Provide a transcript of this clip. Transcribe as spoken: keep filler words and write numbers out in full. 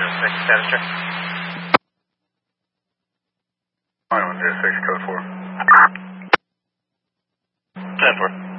six, status check. nine one zero six, code four. ten four.